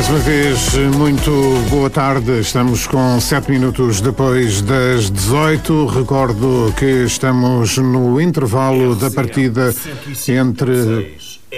Mais uma vez, muito boa tarde. Estamos com 7 minutos depois das 18. Recordo que estamos no intervalo da partida entre...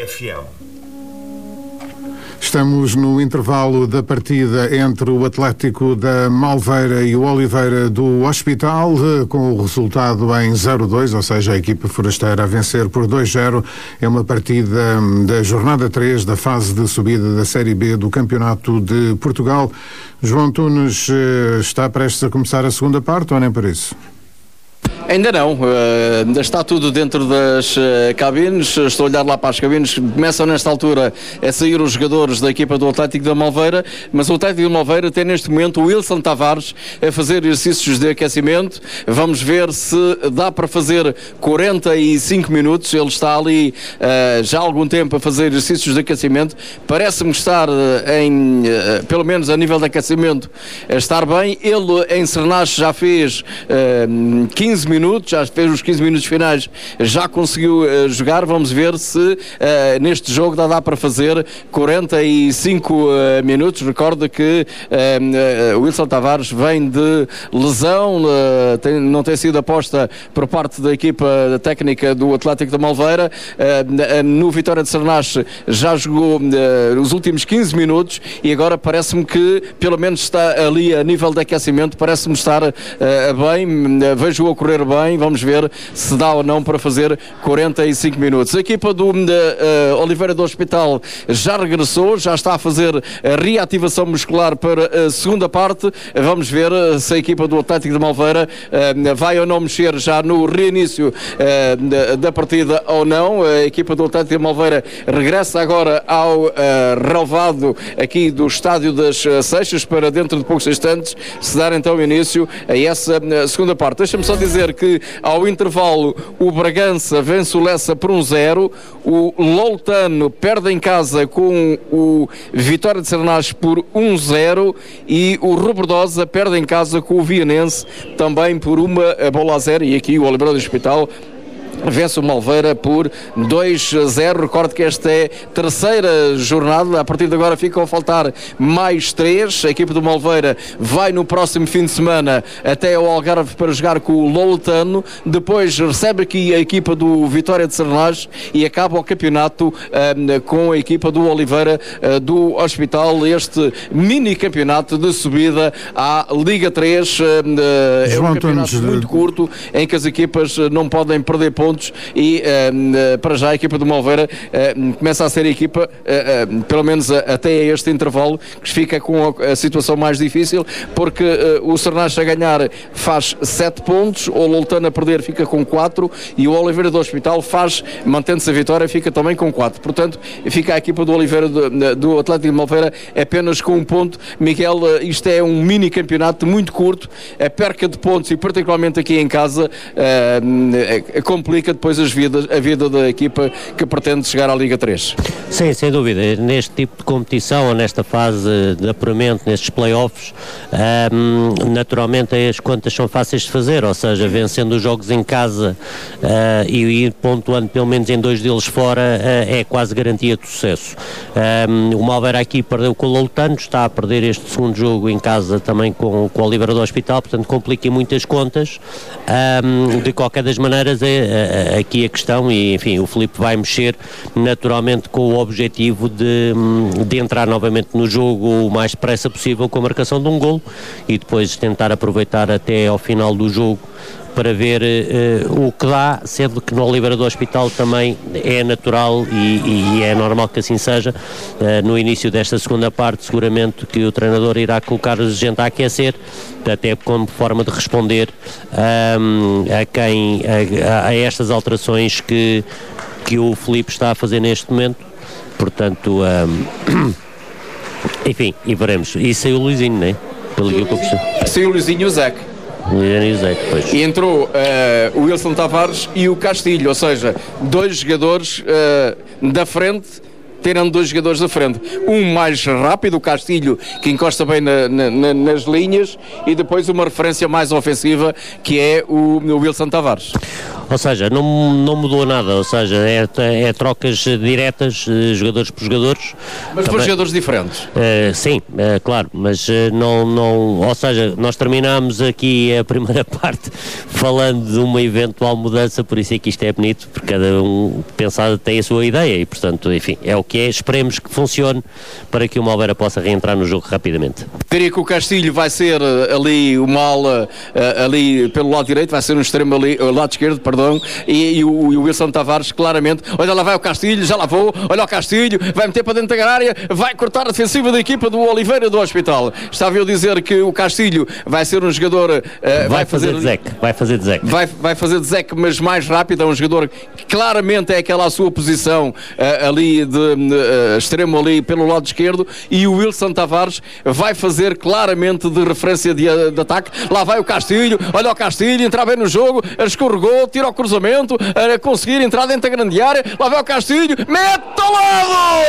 Estamos no intervalo da partida entre o Atlético da Malveira e o Oliveira do Hospital, com o resultado em 0-2, ou seja, a equipa forasteira a vencer por 2-0. É uma partida da jornada 3 da fase de subida da Série B do Campeonato de Portugal. João Tunes, está prestes a começar a segunda parte ou nem por isso? Ainda não, ainda está tudo dentro das cabines. Estou a olhar lá para as cabines. Começam nesta altura a sair os jogadores da equipa do Atlético da Malveira, mas o Atlético da Malveira tem neste momento o Wilson Tavares a fazer exercícios de aquecimento. Vamos ver se dá para fazer 45 minutos. Ele está ali já há algum tempo a fazer exercícios de aquecimento. Parece-me estar pelo menos a nível de aquecimento, a estar bem. Ele em Cernache já fez 15 minutos, já fez os 15 minutos finais, já conseguiu jogar. Vamos ver se neste jogo dá para fazer 45 minutos. Recordo que o Wilson Tavares vem de lesão, não tem sido aposta por parte da equipa técnica do Atlético da Malveira. No Vitória de Cernache já jogou os últimos 15 minutos e agora parece-me que pelo menos está ali a nível de aquecimento, parece-me estar bem. Vejo-o a correr bem, vamos ver se dá ou não para fazer 45 minutos. A equipa do Oliveira do Hospital já regressou, já está a fazer a reativação muscular para a segunda parte. Vamos ver se a equipa do Atlético de Malveira vai ou não mexer já no reinício da partida ou não. A equipa do Atlético de Malveira regressa agora ao relvado aqui do Estádio das Seixas para dentro de poucos instantes se dar então início a essa segunda parte. Deixa-me só dizer que ao intervalo o Bragança vence o Lessa por 1-0, o Loutano perde em casa com o Vitória de Cernache por 1-0 e o Robordosa perde em casa com o Vianense também por 1-0, e aqui o Oliveira do Hospital vence o Malveira por 2-0. Recordo que esta é a terceira jornada. A partir de agora ficam a faltar mais 3. A equipa do Malveira vai no próximo fim de semana até ao Algarve para jogar com o Loutano. Depois recebe aqui a equipa do Vitória de Cernache e acaba o campeonato com a equipa do Oliveira do Hospital. Este mini campeonato de subida à Liga 3 é um campeonato muito curto em que as equipas não podem perder pontos e para já a equipa do Malveira começa a ser a equipa pelo menos até este intervalo que fica com a situação mais difícil, porque o Cernache a ganhar faz 7 pontos, o Loutano a perder fica com 4 e o Oliveira do Hospital mantendo-se a vitória, fica também com 4. Portanto, fica a equipa do Oliveira do Atlético de Malveira apenas com 1 ponto. Miguel, isto é um mini campeonato muito curto, a perca de pontos e particularmente aqui em casa complica depois a vida da equipa que pretende chegar à Liga 3. Sim, sem dúvida. Neste tipo de competição, ou nesta fase de apuramento, nestes play-offs, naturalmente as contas são fáceis de fazer, ou seja, vencendo os jogos em casa e ir pontuando pelo menos em 2 deles fora é quase garantia de sucesso. O Malveira aqui perdeu com o Loutano, está a perder este segundo jogo em casa também com o Oliveira do Hospital, portanto complica muitas contas. De qualquer das maneiras aqui a questão, e enfim, o Filipe vai mexer naturalmente com o objetivo de entrar novamente no jogo o mais depressa possível com a marcação de um golo e depois tentar aproveitar até ao final do jogo para ver o que dá, sendo que no Oliveira do Hospital também é natural e é normal que assim seja. No início desta segunda parte, seguramente que o treinador irá colocar gente a aquecer, até como forma de responder a estas alterações que o Filipe está a fazer neste momento. Portanto, enfim, e veremos. E saiu o Luizinho, não é? Pelo que eu percebi. Saiu o Luizinho e o Zé. E entrou o Wilson Tavares e o Castilho, ou seja, 2 jogadores da frente, tirando 2 jogadores da frente. Um mais rápido, o Castilho, que encosta bem nas linhas, e depois uma referência mais ofensiva, que é o Wilson Tavares. Ou seja, não mudou nada, ou seja, é trocas diretas, jogadores por jogadores. Mas por jogadores diferentes? Sim, claro, mas não, ou seja, nós terminámos aqui a primeira parte falando de uma eventual mudança, por isso é que isto é bonito, porque cada um pensado tem a sua ideia e, portanto, enfim, é o que é, esperemos que funcione para que o Malveira possa reentrar no jogo rapidamente. Diria que o Castilho vai ser ali uma ala ali pelo lado direito, vai ser um extremo ali, lado esquerdo, perdão, e o Wilson Tavares claramente, olha lá vai o Castilho, já lá vou, olha o Castilho, vai meter para dentro da área, vai cortar a defensiva da equipa do Oliveira do Hospital. Estava eu a dizer que o Castilho vai ser um jogador... vai fazer de Zec. Vai fazer de Zec, mas mais rápido, é um jogador que claramente é aquela a sua posição ali de extremo ali pelo lado esquerdo, e o Wilson Tavares vai fazer claramente de referência de ataque. Lá vai o Castilho, olha o Castilho, entrar bem no jogo, escorregou, tira o cruzamento, a conseguir entrar dentro da grande área, lá vai o Castilho, mete ao lado!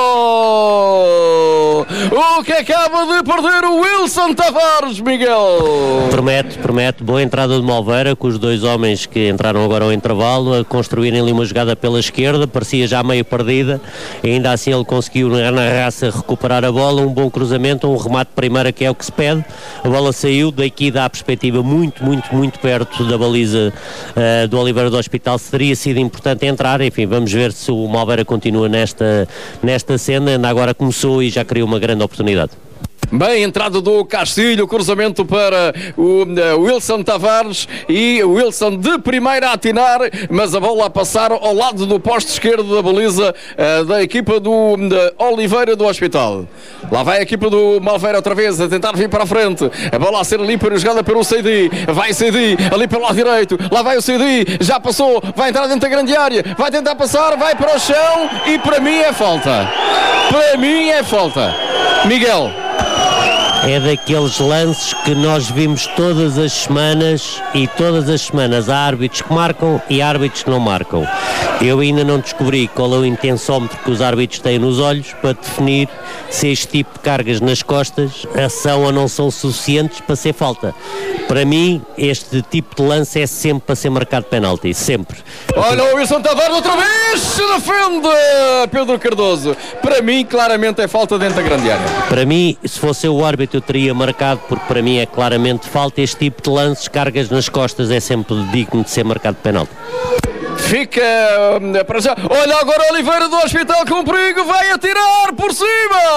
O que acaba de perder o Wilson Tavares, Miguel? Promete, boa entrada de Malveira, com os dois homens que entraram agora ao intervalo, a construírem ali uma jogada pela esquerda, parecia já meio perdida, e ainda assim ele conseguiu na raça recuperar a bola, um bom cruzamento, um remate de primeira que é o que se pede, a bola saiu, daqui dá a perspectiva muito perto da baliza do Oliveira do Hospital, teria sido importante entrar, enfim, vamos ver se o Malveira continua nesta cena, ainda agora começou e já criou uma grande oportunidade. Bem, entrada do Castilho, cruzamento para o Wilson Tavares, e o Wilson de primeira a atinar, mas a bola a passar ao lado do poste esquerdo da baliza da equipa do Oliveira do Hospital. Lá vai a equipa do Malveira outra vez a tentar vir para a frente, a bola a ser ali jogada pelo Seidi, vai Seidi ali pelo lado direito, lá vai o Seidi, já passou, vai entrar dentro da grande área, vai tentar passar, vai para o chão e para mim é falta. Miguel. É daqueles lances que nós vimos todas as semanas, e todas as semanas há árbitros que marcam e árbitros que não marcam. Eu ainda não descobri qual é o intensómetro que os árbitros têm nos olhos para definir se este tipo de cargas nas costas são ou não são suficientes para ser falta. Para mim, este tipo de lance é sempre para ser marcado penalti, sempre. Olha o Wilson Tavares outra vez, se defende Pedro Cardoso. Para mim, claramente é falta dentro da grande área. Para mim, se fosse eu o árbitro, eu teria marcado, porque para mim é claramente falta. Este tipo de lances, cargas nas costas, é sempre digno de ser marcado penalti. Fica para já. Olha agora Oliveira do Hospital com perigo, vai atirar por cima.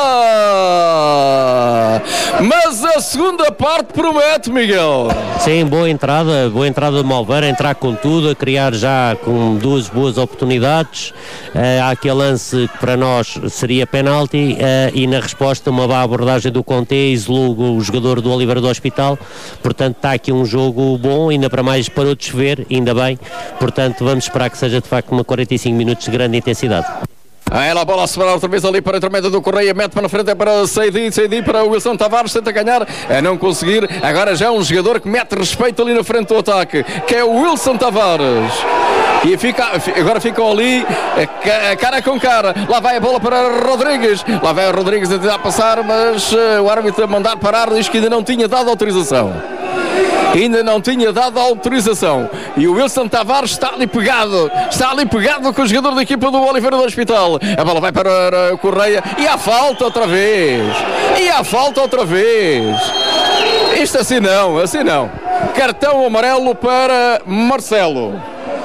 Mas a segunda parte promete, Miguel. Sim, boa entrada de Malveira, entrar com tudo, a criar já com duas boas oportunidades. Há aquele lance que para nós seria penalti, e na resposta uma boa abordagem do Conte, isolou o jogador do Oliveira do Hospital. Portanto, está aqui um jogo bom, ainda para mais parou de chover, ainda bem. Portanto, vamos esperar que seja de facto uma 45 minutos de grande intensidade. Ela a bola a separar outra vez ali para a intermédio do Correia, mete para na frente, é para Seidi para o Wilson Tavares, tenta ganhar, a não conseguir. Agora já é um jogador que mete respeito ali na frente do ataque, que é o Wilson Tavares. E agora ficam ali cara com cara. Lá vai a bola para Rodrigues. Lá vai o Rodrigues a tentar passar, mas o árbitro a mandar parar diz que ainda não tinha dado autorização. E o Wilson Tavares está ali pegado com o jogador da equipa do Oliveira do Hospital. A bola vai para o Correia e há falta outra vez. Isto assim não. Cartão amarelo para Marcelo.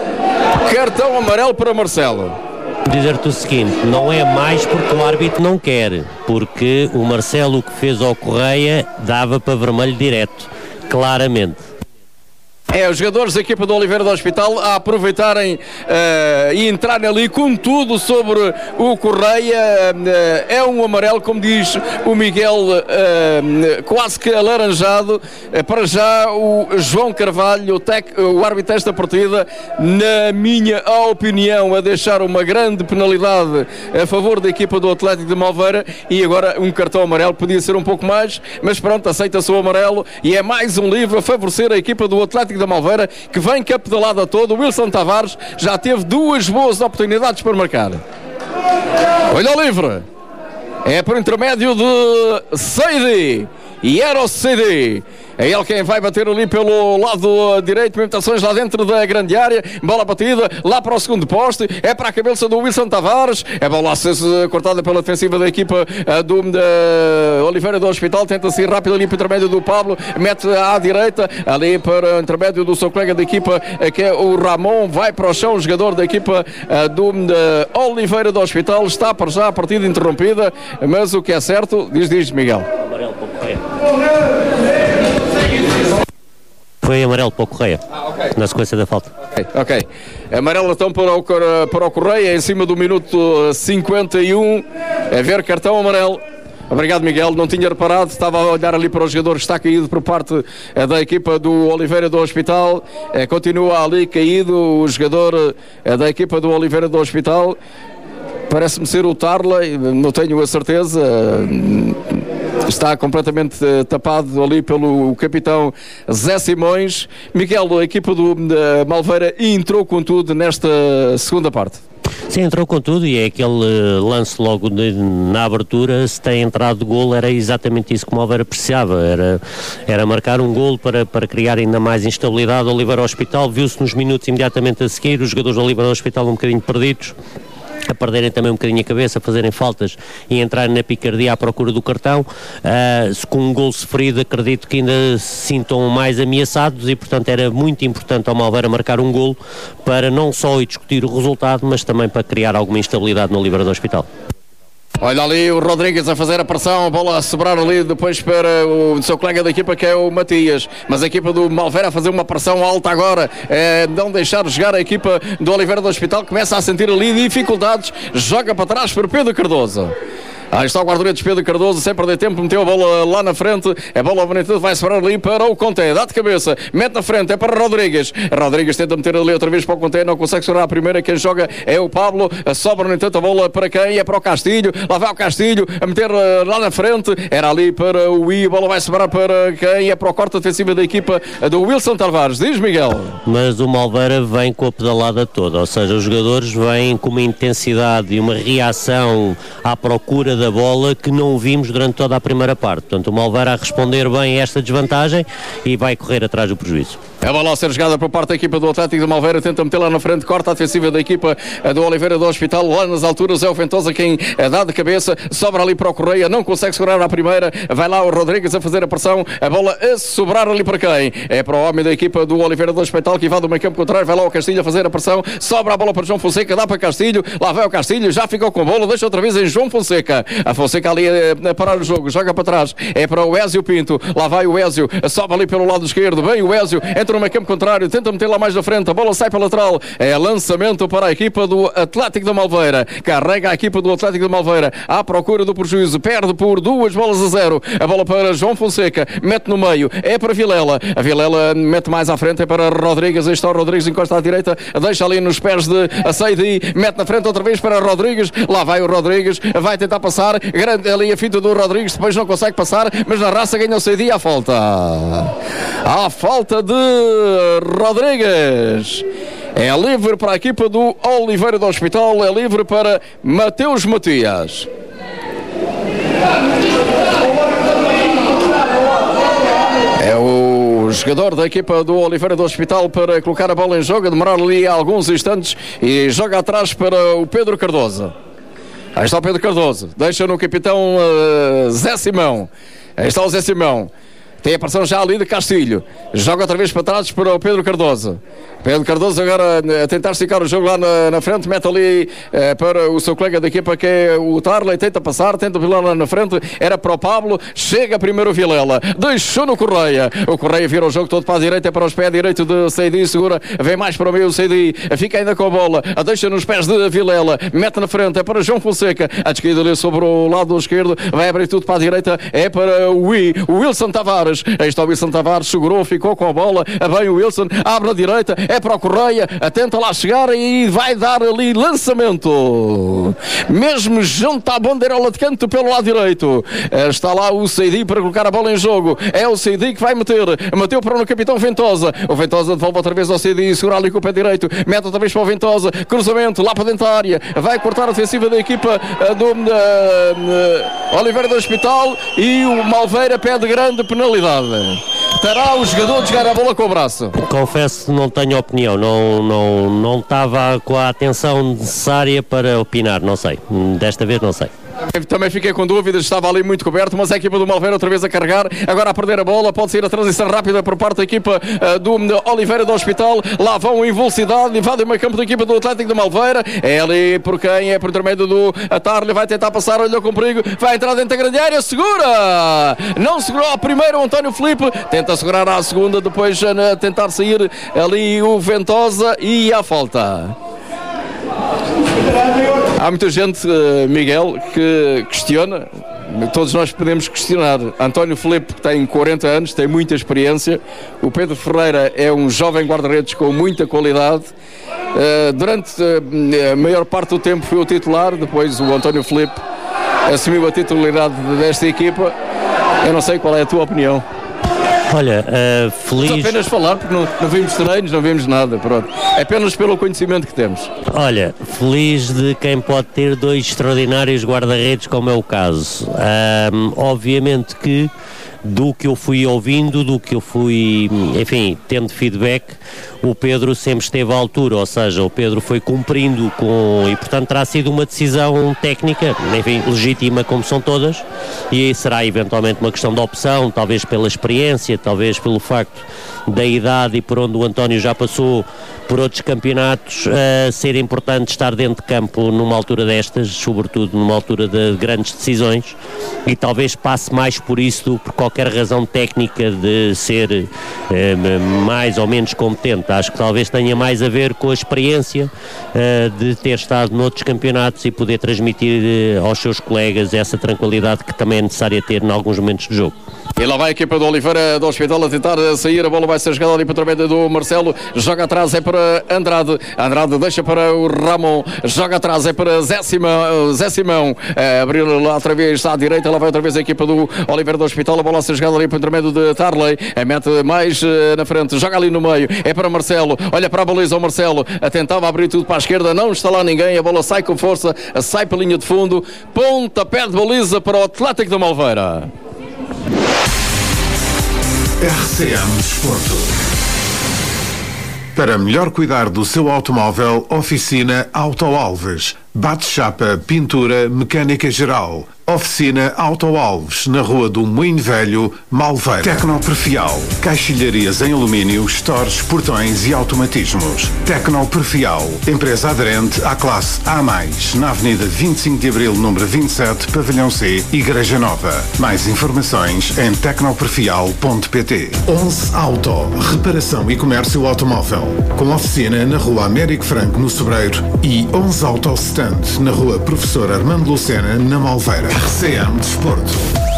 Dizer-te o seguinte, não é mais porque o árbitro não quer, porque o Marcelo que fez ao Correia dava para vermelho direto, claramente. Os jogadores da equipa do Oliveira do Hospital a aproveitarem e entrarem ali com tudo sobre o Correia. É um amarelo, como diz o Miguel, quase que alaranjado. Para já o João Carvalho, o árbitro desta partida, na minha opinião, a deixar uma grande penalidade a favor da equipa do Atlético de Malveira, e agora um cartão amarelo, podia ser um pouco mais, mas pronto, aceita-se o amarelo e é mais um livro a favorecer a equipa do Atlético da Malveira, que vem capedalada todo. O Wilson Tavares já teve duas boas oportunidades para marcar. Olha o livre, é por intermédio de Seidi, e era o Seidi. É ele quem vai bater ali pelo lado direito, movimentações lá dentro da grande área, bola batida, lá para o segundo poste, é para a cabeça do Wilson Tavares, é bola a ser cortada pela defensiva da equipa do Oliveira do Hospital, tenta sair rápido ali para o intermédio do Pablo, mete à direita, ali para o intermédio do seu colega da equipa, que é o Ramon, vai para o chão, o jogador da equipa do Oliveira do Hospital, está para já a partida interrompida, mas o que é certo, diz Miguel. Foi amarelo para o Correia, okay. Na sequência da falta. Ok. Amarelo então para o Correia, em cima do minuto 51. A ver, cartão amarelo. Obrigado, Miguel. Não tinha reparado, estava a olhar ali para o jogador que está caído por parte da equipa do Oliveira do Hospital. Continua ali caído o jogador da equipa do Oliveira do Hospital. Parece-me ser o Tarla, não tenho a certeza. Está completamente tapado ali pelo capitão Zé Simões. Miguel, a equipa do Malveira entrou com tudo nesta segunda parte. Sim, entrou com tudo e é aquele lance logo na abertura, se tem entrado golo, era exatamente isso que o Malveira precisava, era marcar um golo para criar ainda mais instabilidade. O Oliveira Hospital viu-se nos minutos imediatamente a seguir, os jogadores do Oliveira Hospital um bocadinho perdidos, a perderem também um bocadinho a cabeça, a fazerem faltas e entrarem na picardia à procura do cartão. Com um golo sofrido, acredito que ainda se sintam mais ameaçados e, portanto, era muito importante ao Malveira marcar um golo para não só discutir o resultado, mas também para criar alguma instabilidade no Oliveira do Hospital. Olha ali o Rodrigues a fazer a pressão, a bola a sobrar ali depois para o seu colega da equipa que é o Matias, mas a equipa do Malveira a fazer uma pressão alta agora, não deixar jogar a equipa do Oliveira do Hospital, começa a sentir ali dificuldades, joga para trás para Pedro Cardoso. Aí está o guarda-redes Pedro Cardoso, sem perder tempo, meteu a bola lá na frente, a bola bonita vai sobrar ali para o Conté, dá de cabeça, mete na frente, é para Rodrigues. Rodrigues tenta meter ali outra vez para o Conté, não consegue segurar a primeira, quem joga é o Pablo, sobra no entanto a bola para quem? É para o Castilho, lá vai o Castilho, a meter lá na frente, era ali para o I, a bola vai sobrar para quem? É para o corte defensiva da equipa do Wilson Tavares, diz Miguel. Mas o Malveira vem com a pedalada toda, ou seja, os jogadores vêm com uma intensidade e uma reação à procura da bola que não vimos durante toda a primeira parte. Portanto, o Malveira a responder bem a esta desvantagem e vai correr atrás do prejuízo. A bola a ser jogada por parte da equipa do Atlético de Malveira, tenta meter lá na frente, corta a defensiva da equipa do Oliveira do Hospital, lá nas alturas é o Ventosa quem dá de cabeça, sobra ali para o Correia, não consegue segurar a primeira, vai lá o Rodrigues a fazer a pressão, a bola a sobrar ali para quem? É para o homem da equipa do Oliveira do Hospital que vai do meio campo contrário, vai lá o Castilho a fazer a pressão, sobra a bola para João Fonseca, dá para Castilho, lá vai o Castilho, já ficou com a bola, deixa outra vez em João Fonseca, a Fonseca ali a parar o jogo, joga para trás, é para o Ézio Pinto, lá vai o Ézio, sobe ali pelo lado esquerdo, bem o Ézio, entra no meio campo contrário, tenta meter lá mais na frente, a bola sai para a lateral, é lançamento para a equipa do Atlético da Malveira, carrega a equipa do Atlético da Malveira à procura do prejuízo, perde por 2-0, a bola para João Fonseca, mete no meio, é para Vilela, a Vilela mete mais à frente, é para Rodrigues, aí está o Rodrigues, encosta à direita, deixa ali nos pés de Aceidi, mete na frente outra vez para Rodrigues, lá vai o Rodrigues, vai tentar passar, grande ali a finta do Rodrigues, depois não consegue passar, mas na raça ganha o Aceidi à falta. À falta de Rodrigues. É livre para a equipa do Oliveira do Hospital, é livre para Mateus Matias. É o jogador da equipa do Oliveira do Hospital para colocar a bola em jogo, a demorar ali alguns instantes e joga atrás para o Pedro Cardoso. Aí está o Pedro Cardoso, deixa no capitão Zé Simão. Aí está o Zé Simão. Tem a pressão já ali de Castilho. Joga outra vez para trás para o Pedro Cardoso. Pedro Cardoso agora a tentar esticar o jogo lá na frente. Mete ali para o seu colega da equipa que é o Tarley. Tenta passar, tenta vir lá na frente. Era para o Pablo. Chega primeiro o Vilela. Deixou no Correia. O Correia vira o jogo todo para a direita, para os pés direito de Seidi. Segura. Vem mais para o meio o Seidi. Fica ainda com a bola. A deixa nos pés de Vilela. Mete na frente. É para João Fonseca. A descaída ali sobre o lado esquerdo. Vai abrir tudo para a direita. É para o Wilson Tavares. Aí está o Wilson Tavares, segurou, ficou com a bola, bem o Wilson, abre na direita, é para o Correia, tenta lá chegar e vai dar ali lançamento. Mesmo junto à bandeirola de canto pelo lado direito. Está lá o Seidi para colocar a bola em jogo. É o Seidi que vai meter. Meteu para o capitão Ventosa. O Ventosa devolve outra vez ao Seidi, segura ali com o pé direito, mete outra vez para o Ventosa, cruzamento lá para dentro da área, vai cortar a defensiva da equipa do Oliveira do Hospital e o Malveira pede grande penalidade. Terá o jogador de jogar a bola com o braço? Confesso que não tenho opinião, não estava com a atenção necessária para opinar, não sei, desta vez não sei. Também fiquei com dúvidas, estava ali muito coberto, mas a equipa do Malveira outra vez a carregar, agora a perder a bola, pode sair a transição rápida por parte da equipa do Oliveira do Hospital, lá vão em velocidade, invadem o meio campo da equipa do Atlético de Malveira, é ali por quem? É por intermédio do Atarle, vai tentar passar, olhou com perigo, vai entrar dentro da grande área, segura! Não segurou a primeira o António Filipe, tenta segurar a segunda, depois tentar sair ali o Ventosa e a falta. Há muita gente, Miguel, que questiona, todos nós podemos questionar. António Filipe tem 40 anos, tem muita experiência, o Pedro Ferreira é um jovem guarda-redes com muita qualidade, durante a maior parte do tempo foi o titular, depois o António Filipe assumiu a titularidade desta equipa. Eu não sei qual é a tua opinião. Olha, feliz... Só apenas falar, porque não vimos treinos, não vimos nada, pronto. É apenas pelo conhecimento que temos. Olha, feliz de quem pode ter dois extraordinários guarda-redes, como é o caso. Obviamente que do que eu fui ouvindo, do que eu fui, enfim, tendo feedback, o Pedro sempre esteve à altura, ou seja, o Pedro foi cumprindo e portanto terá sido uma decisão técnica, enfim, legítima como são todas, e será eventualmente uma questão de opção, talvez pela experiência, talvez pelo facto da idade e por onde o António já passou por outros campeonatos, ser importante estar dentro de campo numa altura destas, sobretudo numa altura de grandes decisões, e talvez passe mais por isso do que por qualquer razão técnica de ser mais ou menos competente. Acho que talvez tenha mais a ver com a experiência de ter estado noutros campeonatos e poder transmitir aos seus colegas essa tranquilidade que também é necessária ter em alguns momentos de jogo. E lá vai a equipa do Oliveira do Hospital a tentar sair, a bola vai ser jogada ali para o intermédio do Marcelo, joga atrás, é para Andrade, deixa para o Ramon, joga atrás, é para Zé Simão, abrir lá outra vez à direita, lá vai outra vez a equipa do Oliveira do Hospital, a bola a ser jogada ali para o intermédio de Tarley, mete mais na frente, joga ali no meio, é para Marcelo, olha para a baliza o Marcelo, tentava abrir tudo para a esquerda, não está lá ninguém, a bola sai com força, sai para a linha de fundo, pontapé de baliza para o Atlético de Malveira. RCM Desporto. Para melhor cuidar do seu automóvel, oficina Auto Alves. Bate-chapa, pintura, mecânica geral. Oficina Auto Alves, na Rua do Moinho Velho, Malveira. Tecnoperfial, caixilharias em alumínio, stores, portões e automatismos. Tecnoperfial, empresa aderente à classe A+, na Avenida 25 de Abril, número 27, Pavilhão C, Igreja Nova. Mais informações em tecnoperfial.pt. 11 Auto, reparação e comércio automóvel. Com oficina na Rua Américo Franco, no Sobreiro, e 11 Auto Stand, na Rua Professor Armando Lucena, na Malveira. RCM Desporto.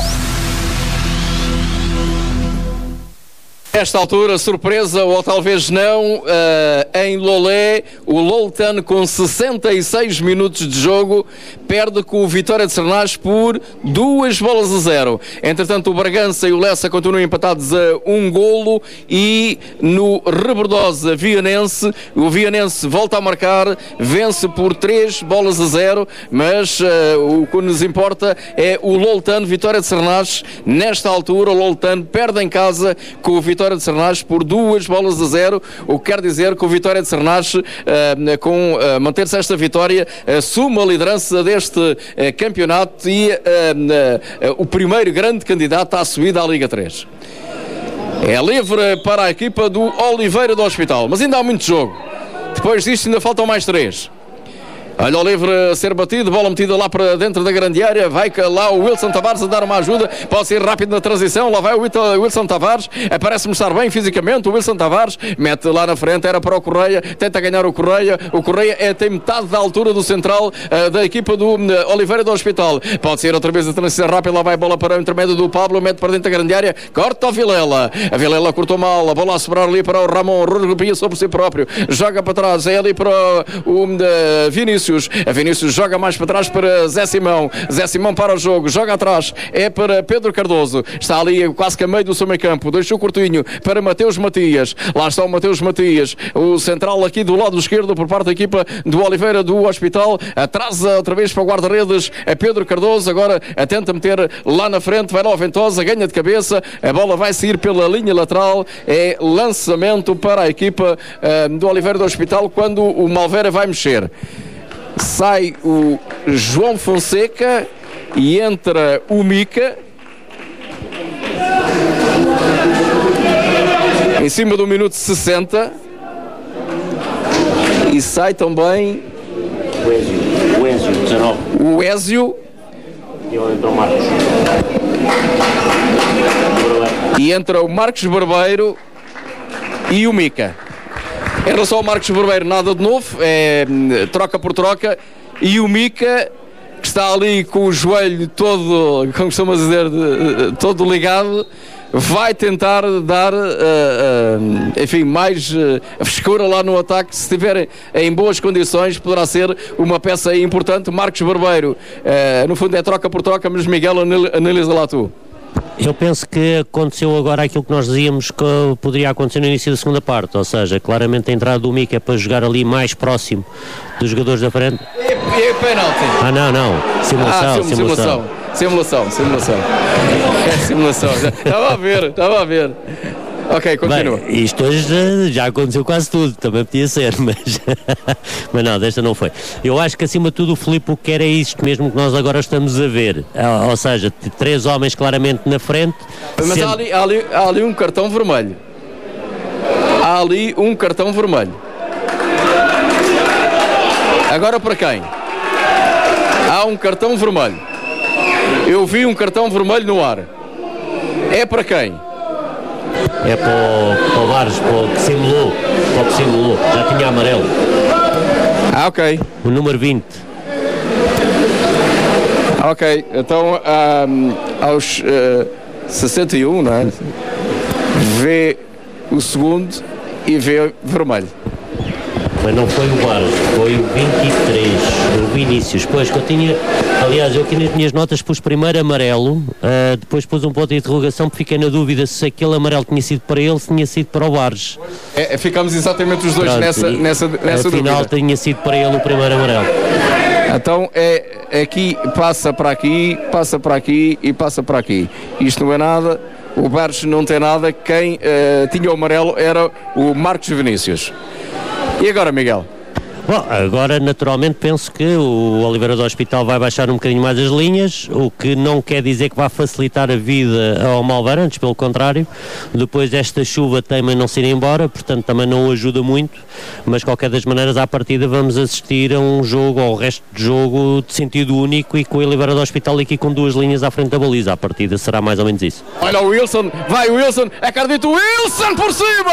Esta altura, surpresa ou talvez não, em Lolé, o Loltan com 66 minutos de jogo perde com o Vitória de Sernás por 2-0. Entretanto, o Bragança e o Lessa continuam empatados a 1 golo e no Rebordosa Vianense, o Vianense volta a marcar, vence por 3-0, mas o que nos importa é o Loltan, Vitória de Sernás. Nesta altura, o Loltan perde em casa com o Vitória de Sernás por 2-0, o que quer dizer que o Vitória de Sernás, com manter-se esta vitória, assume a liderança deste campeonato e o primeiro grande candidato à subida à Liga 3. É livre para a equipa do Oliveira do Hospital, mas ainda há muito jogo. Depois disto ainda faltam mais 3. Olha o livre a ser batido, bola metida lá para dentro da grande área, vai lá o Wilson Tavares a dar uma ajuda, pode ser rápido na transição, lá vai o Wilson Tavares, parece-me estar bem fisicamente, o Wilson Tavares mete lá na frente, era para o Correia, tenta ganhar o Correia tem metade da altura do central da equipa do Oliveira do Hospital, pode ser outra vez a transição rápida, lá vai a bola para o intermédio do Pablo, mete para dentro da grande área, corta o Vilela, a Vilela cortou mal, a bola a sobrar ali para o Ramon, rugopia sobre si próprio, joga para trás, é ali para o Vinícius, A Vinícius joga mais para trás para Zé Simão. Zé Simão para o jogo, joga atrás, é para Pedro Cardoso. Está ali quase que a meio do seu meio campo. Deixou curtinho para Mateus Matias. Lá está o Mateus Matias, o central aqui do lado esquerdo por parte da equipa do Oliveira do Hospital. Atrasa outra vez para o guarda-redes a Pedro Cardoso. Agora tenta meter lá na frente, vai lá o Ventosa, ganha de cabeça. A bola vai sair pela linha lateral. É lançamento para a equipa do Oliveira do Hospital quando o Malveira vai mexer. Sai o João Fonseca e entra o Mica. Em cima do minuto 60. E sai também o Ézio, 19. O Ézio. E entra o Marcos Barbeiro e o Mica. Em relação ao Marcos Barbeiro, nada de novo, é troca por troca. E o Mica, que está ali com o joelho todo, como costuma dizer, todo ligado, vai tentar dar, enfim, mais frescura lá no ataque. Se estiver em boas condições, poderá ser uma peça importante. Marcos Barbeiro, no fundo é troca por troca, mas Miguel, analisa lá tu. Eu penso que aconteceu agora aquilo que nós dizíamos que poderia acontecer no início da segunda parte, ou seja, claramente a entrada do Mica é para jogar ali mais próximo dos jogadores da frente. E penalti? Não. Simulação. Estava a ver. Ok, continua. Bem, isto hoje já aconteceu quase tudo, também podia ser, mas não, desta não foi. Eu acho que acima de tudo o Filipe o que quer é isto mesmo que nós agora estamos a ver, ou seja, 3 homens claramente na frente. Mas sendo... há ali um cartão vermelho. Agora para quem? Há um cartão vermelho. Eu vi um cartão vermelho no ar. É para quem? É para o Barros, para o que simulou, já tinha amarelo. Ok. O número 20. Ok, então aos 61, não é? Vê o segundo e vê vermelho. Mas não foi o Barros, foi o 23, o Vinícius. Pois que eu tinha, aliás, eu aqui nas minhas notas pus primeiro amarelo, depois pus um ponto de interrogação porque fiquei na dúvida se aquele amarelo tinha sido para ele, se tinha sido para o Barros. Ficamos exatamente os dois. Pronto, nessa afinal dúvida. Tinha sido para ele o primeiro amarelo. Então aqui, passa para aqui e passa para aqui. Isto não é nada, o Barros não tem nada, quem tinha o amarelo era o Marcos Vinícius. E agora, Miguel? Bom, agora naturalmente penso que o Oliveira do Hospital vai baixar um bocadinho mais as linhas, o que não quer dizer que vai facilitar a vida ao Malveira, antes pelo contrário. Depois desta chuva teima não se ir embora, portanto também não ajuda muito, mas de qualquer das maneiras à partida vamos assistir a um jogo, ao resto de jogo de sentido único e com o Oliveira do Hospital aqui com 2 linhas à frente da baliza. À partida será mais ou menos isso. Olha o Wilson, vai o Wilson, acredito, o Wilson por cima!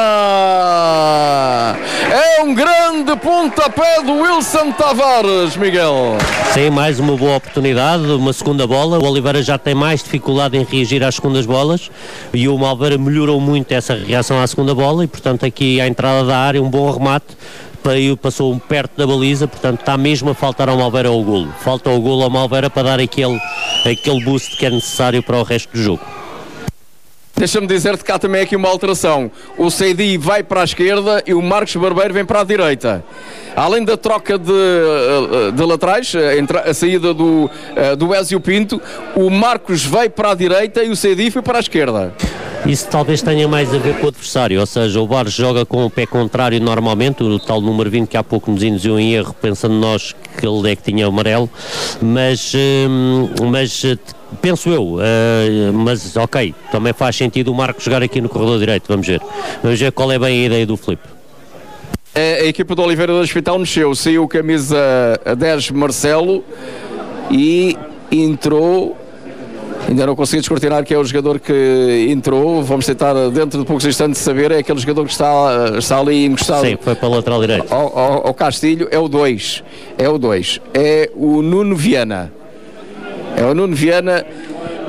É um grande pontapé do Wilson Tavares, Miguel. Sim, mais uma boa oportunidade, uma segunda bola. O Oliveira já tem mais dificuldade em reagir às segundas bolas e o Malveira melhorou muito essa reação à segunda bola e, portanto, aqui à entrada da área, um bom remate. Passou perto da baliza, portanto está mesmo a faltar ao Malveira o golo. Falta o golo ao Malveira para dar aquele boost que é necessário para o resto do jogo. Deixa-me dizer-te que há também aqui uma alteração. O Seidi vai para a esquerda e o Marcos Barbeiro vem para a direita. Além da troca de laterais, a saída do Ézio Pinto, o Marcos vai para a direita e o Seidi foi para a esquerda. Isso talvez tenha mais a ver com o adversário, ou seja, o Barros joga com o pé contrário normalmente, o tal número 20 que há pouco nos induziu em erro, pensando nós que ele é que tinha amarelo, mas penso eu, mas ok, também faz sentido o Marcos jogar aqui no corredor direito, vamos ver qual é bem a ideia do Filipe. A equipa do Oliveira do Hospital mexeu, saiu camisa 10 Marcelo e entrou. Ainda não consegui descortinar que é o jogador que entrou. Vamos tentar dentro de poucos instantes saber. É aquele jogador que está ali encostado. Sim, foi para o lateral direito. Ao Castilho. É o 2. É o Nuno Viana.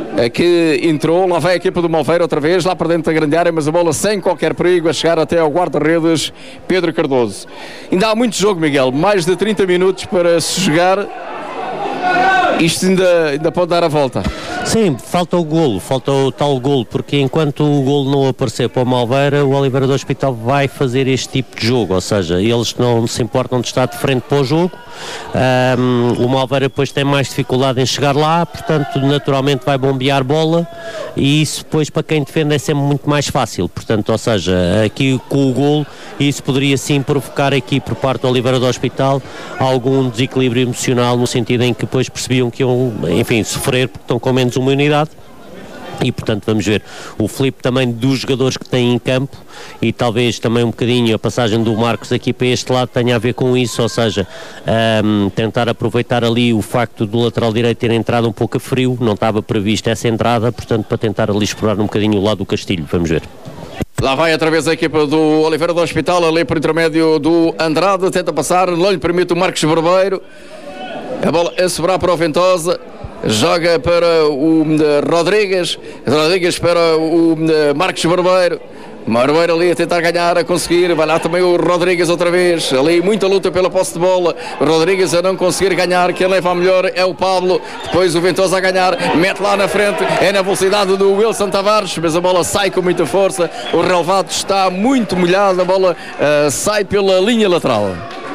que entrou, lá vai a equipa do Malveira outra vez, lá para dentro da grande área, mas a bola sem qualquer perigo a chegar até ao guarda-redes Pedro Cardoso. Ainda há muito jogo, Miguel, mais de 30 minutos para se jogar. Isto ainda pode dar a volta. Sim, falta o tal golo, porque enquanto o golo não aparecer para o Malveira, o Oliveira do Hospital vai fazer este tipo de jogo, ou seja, eles não se importam de estar de frente para o jogo. O Malveira depois tem mais dificuldade em chegar lá, portanto naturalmente vai bombear bola, e isso depois para quem defende é sempre muito mais fácil, portanto, ou seja, aqui com o golo isso poderia sim provocar aqui por parte do Oliveira do Hospital algum desequilíbrio emocional, no sentido em que depois percebiam que iam, enfim, sofrer porque estão com menos uma unidade. E portanto vamos ver o Filipe também dos jogadores que tem em campo, e talvez também um bocadinho a passagem do Marcos aqui para este lado tenha a ver com isso, ou seja, tentar aproveitar ali o facto do lateral direito ter entrado um pouco a frio, não estava prevista essa entrada, portanto para tentar ali explorar um bocadinho o lado do Castilho, vamos ver. Lá vai outra vez a equipa do Oliveira do Hospital, ali por intermédio do Andrade, tenta passar, não lhe permite o Marcos Barbeiro, a bola a sobrar para o Ventosa. Joga para o Rodrigues para o Marcos Barbeiro ali a tentar ganhar, a conseguir, vai lá também o Rodrigues outra vez, ali muita luta pela posse de bola, Rodrigues a não conseguir ganhar, quem leva a melhor é o Pablo, depois o Ventosa a ganhar, mete lá na frente, é na velocidade do Wilson Tavares, mas a bola sai com muita força, o relvado está muito molhado, a bola sai pela linha lateral.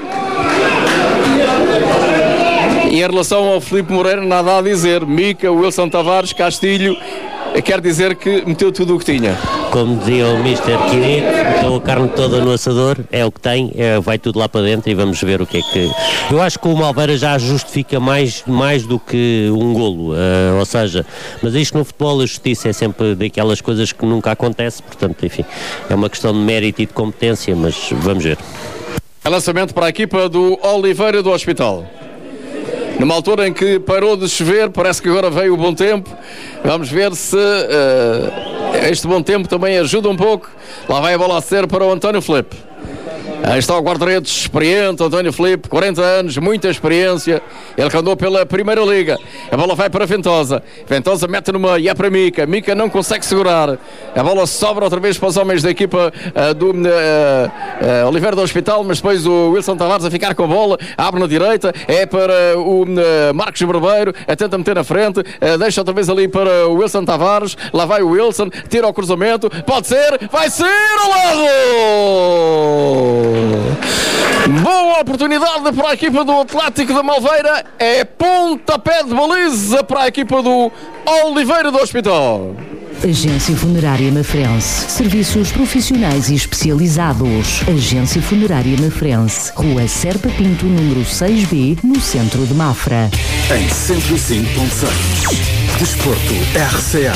E em relação ao Filipe Moreira, nada a dizer. Mica, Wilson Tavares, Castilho, quer dizer que meteu tudo o que tinha. Como dizia o Mr. Quirito, meteu a carne toda no assador, é o que tem, vai tudo lá para dentro e vamos ver o que é que... Eu acho que o Malveira já justifica mais do que um golo, ou seja, mas isto no futebol, a justiça é sempre daquelas coisas que nunca acontece, portanto, enfim, é uma questão de mérito e de competência, mas vamos ver. Lançamento para a equipa do Oliveira do Hospital. Numa altura em que parou de chover, parece que agora veio o bom tempo. Vamos ver se este bom tempo também ajuda um pouco. Lá vai a bola a ser para o António Filipe. Aí está o guarda-redes experiente, António Filipe, 40 anos, muita experiência. Ele que andou pela Primeira Liga. A bola vai para Ventosa. Ventosa mete numa e é para Mica. Mica não consegue segurar. A bola sobra outra vez para os homens da equipa do Oliveira do Hospital, mas depois o Wilson Tavares a ficar com a bola. Abre na direita. É para o Marcos Barbeiro. Tenta meter na frente. Deixa outra vez ali para o Wilson Tavares. Lá vai o Wilson. Tira o cruzamento. Pode ser. Vai ser ao lado! Boa oportunidade para a equipa do Atlético da Malveira, é pontapé de baliza para a equipa do Oliveira do Hospital. Agência Funerária Mafrense. Serviços profissionais e especializados. Agência Funerária Mafrense. Rua Serpa Pinto, número 6B, no centro de Mafra. Em 105.6. Desporto RCA.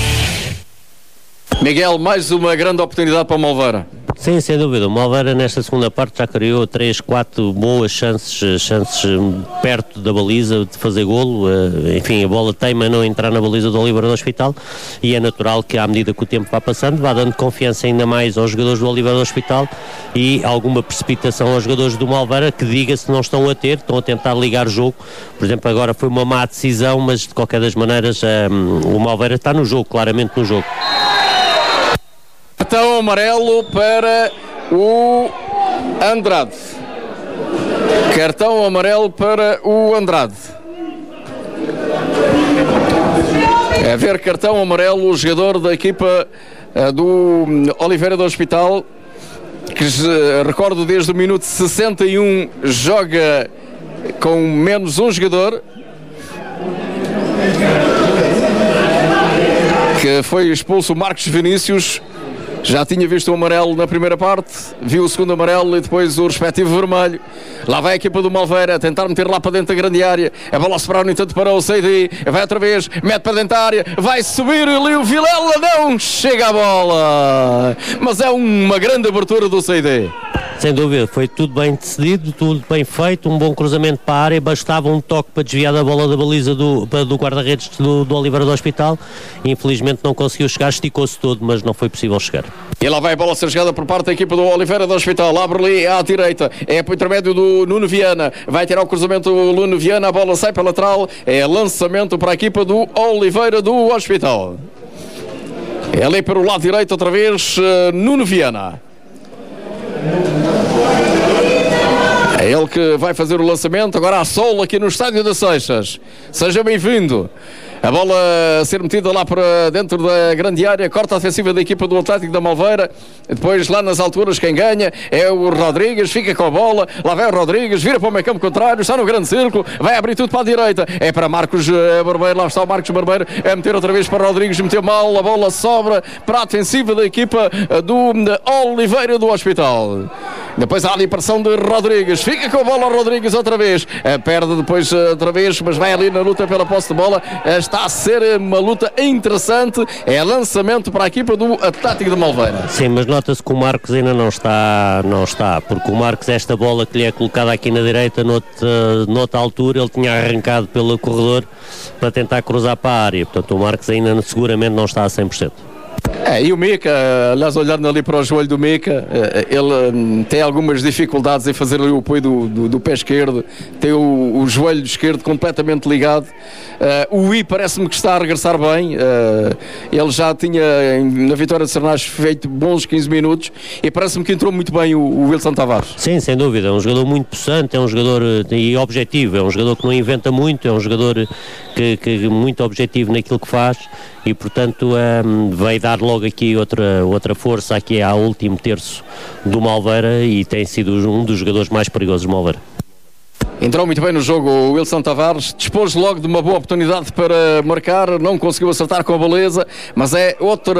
Miguel, mais uma grande oportunidade para o Malveira. Sim, sem dúvida. O Malveira nesta segunda parte já criou 3, 4 boas chances perto da baliza de fazer golo. Enfim, a bola teima não entrar na baliza do Oliveira do Hospital e é natural que à medida que o tempo vai passando vá dando confiança ainda mais aos jogadores do Oliveira do Hospital e alguma precipitação aos jogadores do Malveira que diga-se não estão a tentar ligar o jogo. Por exemplo, agora foi uma má decisão, mas de qualquer das maneiras o Malveira está no jogo, claramente no jogo. Cartão amarelo para o Andrade. Cartão amarelo para o Andrade. É ver cartão amarelo o jogador da equipa do Oliveira do Hospital, que recordo desde o minuto 61 joga com menos um jogador, que foi expulso o Marcos Vinícius. Já tinha visto o amarelo na primeira parte, viu o segundo amarelo e depois o respectivo vermelho. Lá vai a equipa do Malveira a tentar meter lá para dentro da grande área. A bola a sobrar no entanto para o Seidi. Vai outra vez, mete para dentro da área. Vai subir ali o Vilela, não chega a bola. Mas é uma grande abertura do Seidi. Sem dúvida, foi tudo bem decidido, tudo bem feito, um bom cruzamento para a área, bastava um toque para desviar da bola da baliza do guarda-redes do Oliveira do Hospital. Infelizmente não conseguiu chegar, esticou-se todo, mas não foi possível chegar. E lá vai a bola a ser jogada por parte da equipa do Oliveira do Hospital. Abre ali à direita, é por intermédio do Nuno Viana, vai tirar o cruzamento do Nuno Viana, a bola sai para a lateral, é lançamento para a equipa do Oliveira do Hospital. É ali para o lado direito outra vez, Nuno Viana. É ele que vai fazer o lançamento. Agora há sol aqui no Estádio das Seixas. Seja bem-vindo. A bola a ser metida lá para dentro da grande área, corta a defensiva da equipa do Atlético da Malveira. Depois lá nas alturas quem ganha é o Rodrigues, fica com a bola, lá vai o Rodrigues, vira para o meio campo contrário, está no grande círculo, vai abrir tudo para a direita, é para Marcos Barbeiro, lá está o Marcos Barbeiro, é meter outra vez para Rodrigues, meteu mal, a bola sobra para a defensiva da equipa do Oliveira do Hospital. Depois há ali pressão de Rodrigues, fica com a bola Rodrigues outra vez, perde depois outra vez, mas vai ali na luta pela posse de bola. Está a ser uma luta interessante, é lançamento para a equipa do Atlético de Malveira. Sim, mas nota-se que o Marcos ainda não está, porque o Marcos, esta bola que lhe é colocada aqui na direita, noutra altura, ele tinha arrancado pelo corredor para tentar cruzar para a área, portanto o Marcos ainda seguramente não está a 100%. E o Mica, aliás, olhando ali para o joelho do Mica, ele tem algumas dificuldades em fazer ali o apoio do pé esquerdo, tem o joelho esquerdo completamente ligado. O I parece-me que está a regressar bem, ele já tinha na vitória de Sernás feito bons 15 minutos e parece-me que entrou muito bem o Wilson Tavares. Sim, sem dúvida, é um jogador muito possante, é um jogador e objetivo, é um jogador que não inventa muito, é um jogador que muito objetivo naquilo que faz e portanto vai dar logo aqui outra força aqui ao último terço do Malveira e tem sido um dos jogadores mais perigosos do Malveira. Entrou muito bem no jogo o Wilson Tavares, dispôs logo de uma boa oportunidade para marcar, não conseguiu acertar com a beleza, mas é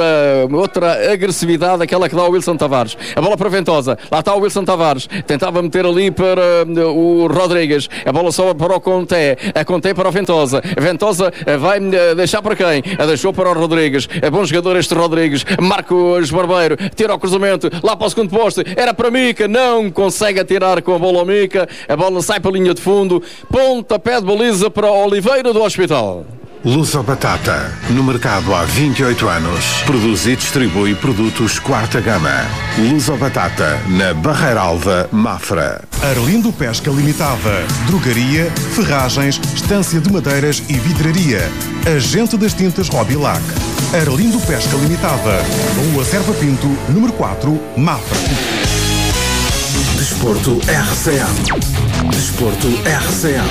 outra agressividade aquela que dá o Wilson Tavares. A bola para Ventosa, lá está o Wilson Tavares, tentava meter ali para o Rodrigues, a bola sobe para o Conté, a Conté para o Ventosa, Ventosa vai deixar para quem? A deixou para o Rodrigues, é bom jogador este Rodrigues, Marcos Barbeiro, tira o cruzamento, lá para o segundo poste, era para Mica, não consegue atirar com a bola ao Mica, a bola sai para a linha de fundo, pontapé de baliza para Oliveira do Hospital. Luso Batata, no mercado há 28 anos, produz e distribui produtos quarta gama. Luso Batata, na Barreira Alva, Mafra. Arlindo Pesca Limitada, drogaria, ferragens, estância de madeiras e vidraria. Agente das tintas Robilac. Arlindo Pesca Limitada, Rua Serpa Pinto, número 4, Mafra. Desporto RCA. Desporto RCA.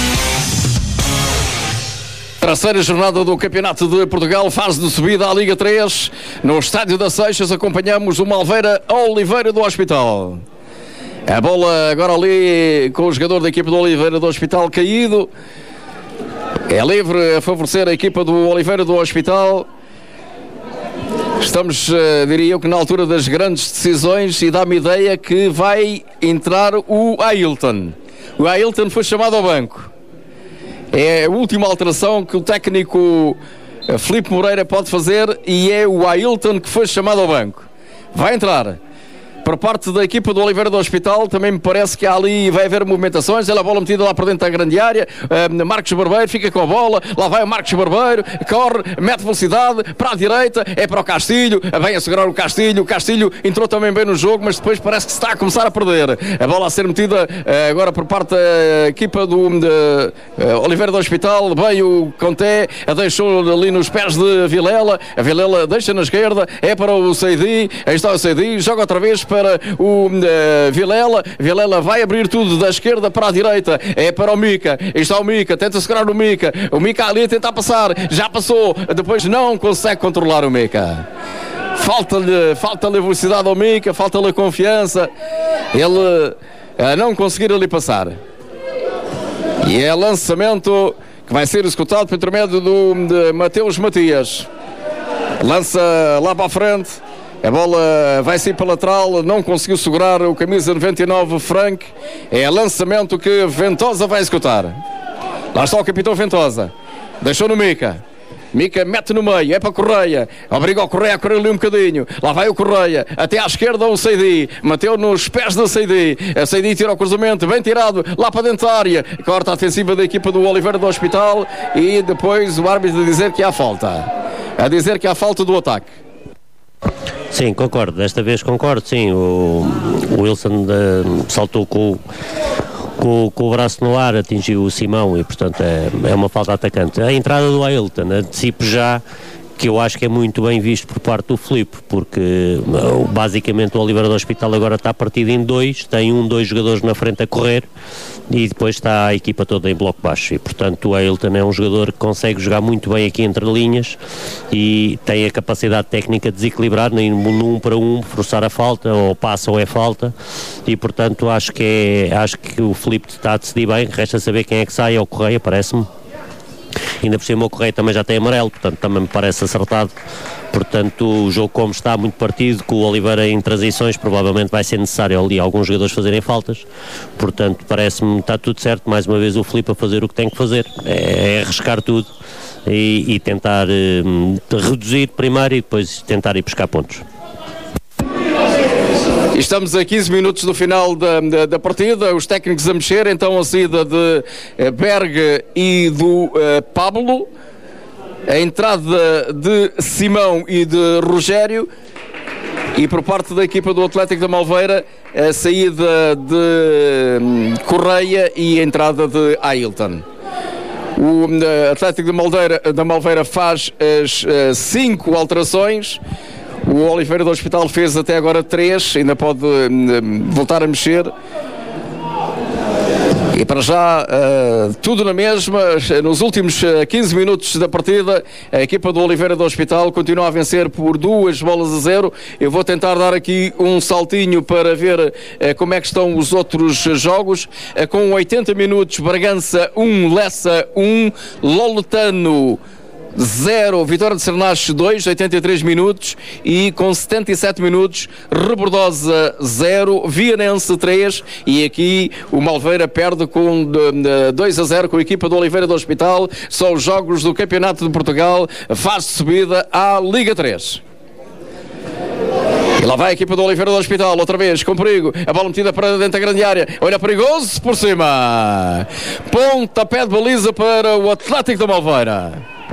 Terceira jornada do Campeonato de Portugal, fase de subida à Liga 3. No Estádio das Seixas acompanhamos o Malveira Oliveira do Hospital. A bola agora ali com o jogador da equipa do Oliveira do Hospital caído. É livre a favorecer a equipa do Oliveira do Hospital. Estamos, diria eu, que na altura das grandes decisões e dá-me ideia que vai entrar o Ailton. O Ailton foi chamado ao banco. É a última alteração que o técnico Filipe Moreira pode fazer e é o Ailton que foi chamado ao banco. Vai entrar. Por parte da equipa do Oliveira do Hospital, também me parece que ali vai haver movimentações. Ela a bola metida lá para dentro da grande área. Marcos Barbeiro fica com a bola. Lá vai o Marcos Barbeiro, corre, mete velocidade para a direita, é para o Castilho. Vem a segurar o Castilho. O Castilho entrou também bem no jogo, mas depois parece que se está a começar a perder. A bola a ser metida agora por parte da equipa do Oliveira do Hospital. Vem o Conté, a deixou ali nos pés de Vilela. A Vilela deixa na esquerda, é para o Seidi. Aí está o Seidi, joga outra vez para o Vilela. Vilela vai abrir tudo da esquerda para a direita, é para o Mica. Aí está o Mica, tenta segurar o Mica ali a tentar passar, já passou, depois não consegue controlar o Mica. Falta-lhe velocidade ao Mica, falta-lhe confiança, ele a não conseguir ali passar. E é lançamento que vai ser executado por intermédio de Mateus Matias. Lança lá para a frente. A bola vai sair para a lateral, não conseguiu segurar o camisa 99 Frank. É lançamento que Ventosa vai executar. Lá está o capitão Ventosa. Deixou no Mica. Mica mete no meio, é para Correia, obriga o Correia a correr ali um bocadinho, lá vai o Correia, até à esquerda o Seidi, meteu nos pés do Seidi, a Seidi tira o cruzamento, bem tirado, lá para dentro da área, corta a defensiva da equipa do Oliveira do Hospital e depois o árbitro a dizer que há falta do ataque. Sim, concordo, desta vez concordo, sim, o Wilson saltou com o braço no ar, atingiu o Simão e portanto é uma falta atacante. A entrada do Ailton, antecipo já que eu acho que é muito bem visto por parte do Filipe, porque basicamente o Oliveira do Hospital agora está partido em dois, tem dois jogadores na frente a correr e depois está a equipa toda em bloco baixo e portanto o Ailton é um jogador que consegue jogar muito bem aqui entre linhas e tem a capacidade técnica de desequilibrar num para um, forçar a falta, ou passa ou é falta, e portanto acho que o Filipe está a decidir bem. Resta saber quem é que sai, é o Correia, parece-me. Ainda por cima o Correia também já tem amarelo, portanto também me parece acertado. Portanto o jogo como está muito partido, com o Oliveira em transições, provavelmente vai ser necessário ali alguns jogadores fazerem faltas. Portanto parece-me está tudo certo, mais uma vez o Filipe a fazer o que tem que fazer, é arriscar tudo e tentar reduzir primeiro e depois tentar ir buscar pontos. Estamos a 15 minutos do final da partida, os técnicos a mexer, então a saída de Berg e do Pablo, a entrada de Simão e de Rogério, e por parte da equipa do Atlético da Malveira a saída de Correia e a entrada de Ailton. O Atlético da Malveira faz as 5 alterações. O Oliveira do Hospital fez até agora 3, ainda pode voltar a mexer. E para já, tudo na mesma. Nos últimos 15 minutos da partida, a equipa do Oliveira do Hospital continua a vencer por 2-0. Eu vou tentar dar aqui um saltinho para ver como é que estão os outros jogos. Com 80 minutos, Bragança 1, Lessa 1, Loletano 0, Vitória de Sernache 2, 83 minutos, e com 77 minutos Rebordosa 0, Vianense 3, e aqui o Malveira perde com 2-0 com a equipa do Oliveira do Hospital. São os jogos do Campeonato de Portugal, fase de subida à Liga 3. E lá vai a equipa do Oliveira do Hospital, outra vez, com perigo, a bola metida para dentro da grande área, olha, perigoso por cima, pontapé de baliza para o Atlético da Malveira.